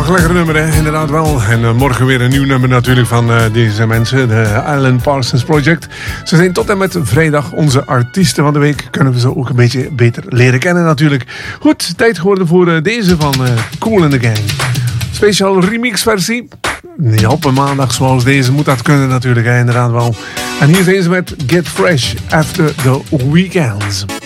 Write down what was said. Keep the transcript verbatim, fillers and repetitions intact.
lekker nummer, hè? Inderdaad wel. En uh, morgen weer een nieuw nummer natuurlijk van uh, deze mensen, de Alan Parsons Project. Ze zijn tot en met vrijdag onze artiesten van de week. Kunnen we ze ook een beetje beter leren kennen natuurlijk. Goed, tijd geworden voor uh, deze van uh, Kool and the Gang. Speciaal remix versie. Ja, op een maandag zoals deze moet dat kunnen natuurlijk, hè? Inderdaad wel. En hier zijn ze met Get Fresh After the Weekends.